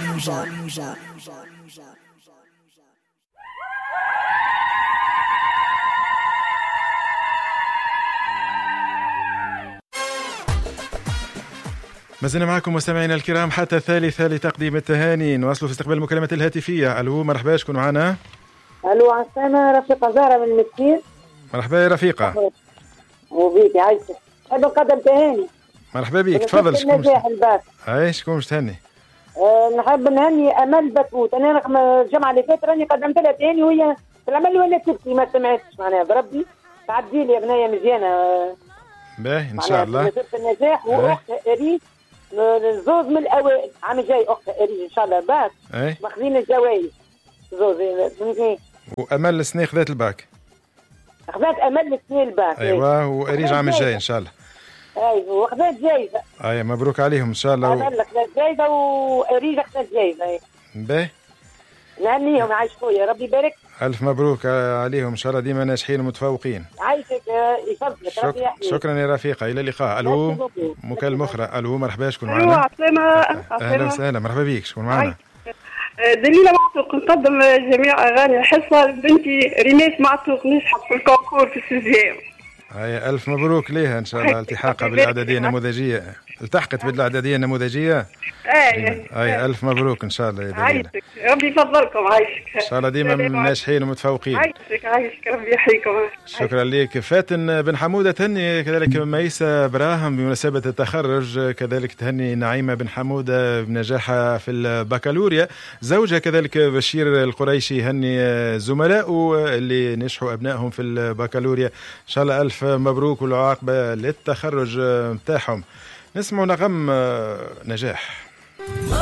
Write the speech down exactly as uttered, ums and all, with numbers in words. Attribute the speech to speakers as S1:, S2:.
S1: ما زلنا معكم مستمعينا الكرام حتى الثالثة لتقديم التهاني. نواصلوا في استقبال المكالمات الهاتفية. ألو مرحبا، شكون معنا؟
S2: ألو عسلامة، رفيقة زهرة من المسكين.
S1: مرحبا يا رفيقة.
S2: وبيك عايشة، نحب نقدم تهاني.
S1: مرحبا بك، تفضل. شكون
S2: النجاح الباس؟
S1: أي شكون مش تهني؟
S2: أه نحب نهني أمل بتوت. أنا رقم الجمعة اللي فاتت راني قدمت لها تهاني وهي في العمل ولا تبكي ما سمعتش معناها. بربي تعدي لي يا بنية مزيانة.
S1: باهي إن شاء الله.
S2: نزلت النجاح وأختها إريس زوز من الأوائل عام جاي. أختها إريس إن شاء الله باك ماخذين الجوائز زوز.
S1: وأمل السنة خذت الباك.
S2: خذت أمل السنة الباك.
S1: أيوة وإريج عام الجاي إن شاء الله.
S2: ايوه واخذت جايزه.
S1: اي مبروك عليهم ان شاء الله.
S2: و... انا اخذت جايزه واريج اخذت جايزه.
S1: باهي
S2: نهنيهم عايش خويا ربي يبارك.
S1: الف مبروك عليهم ان شاء الله ديما ناجحين ومتفوقين.
S2: عايشك يفضلك
S1: شك...
S2: ربي يحييك.
S1: شكرا يا رفيقه، الى اللقاء. الو مكالمه اخرى. الو مرحبا، شكون معنا؟
S3: ايوه عسلامه.
S1: اهلا وسهلا، مرحبا بك، شكون معنا؟
S3: دليله معتوق، نقدم جميع اغاني الحصه لبنتي ريناس معتوق نجحت في الكونكور في السيزيام.
S1: هيا ألف مبروك ليها إن شاء الله التحاقها بالإعدادية النموذجية. التحقت بالإعدادية النموذجية.
S2: أي
S1: أي ألف مبروك إن شاء الله يا دليلة.
S2: عايشك ربي يفضلكم. عايشك
S1: إن شاء الله ديما ناجحين ومتفوقين.
S2: عايشك عايشك ربي يحييكم.
S1: شكرا لك. فاتن بن حمودة تهني كذلك ميسة براهم بمناسبة التخرج، كذلك تهني نعيمة بن حمودة بنجاحها في البكالوريا. زوجها كذلك بشير القريشي يهني زملائه اللي نجحوا أبنائهم في البكالوريا. إن شاء الله ألف مبروك والعاقبة للتخرج متاعهم. نسمع نغم نجاح.